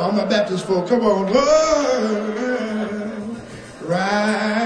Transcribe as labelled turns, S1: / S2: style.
S1: all my Baptist folk, come on. Oh, right.